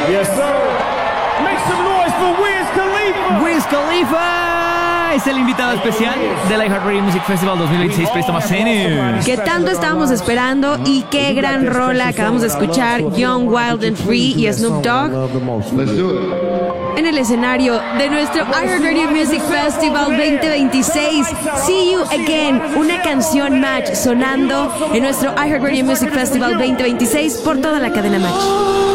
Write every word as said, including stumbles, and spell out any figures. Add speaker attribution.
Speaker 1: Yes, sir. Make some noise for Wiz Khalifa.
Speaker 2: Wiz Khalifa es el invitado especial del iHeartRadio Music Festival dos mil veintiséis. Préstamo a
Speaker 3: Que tanto estábamos esperando y qué gran rola acabamos de escuchar. Young, Wild and Free y Snoop Dogg en el escenario de nuestro iHeartRadio Music Festival veinte veintiséis. See You Again, una canción Match sonando en nuestro iHeartRadio Music Festival veinte veintiséis por toda la cadena Match.